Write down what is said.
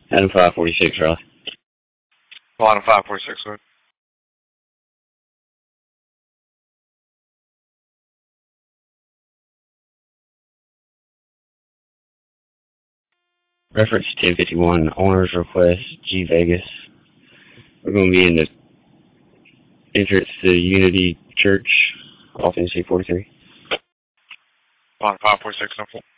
Adam 546, Raleigh. Line 546, sir. Reference 1051, owner's request, G Vegas. We're going to be in the entrance to Unity Church off NC 43. Line 546, no.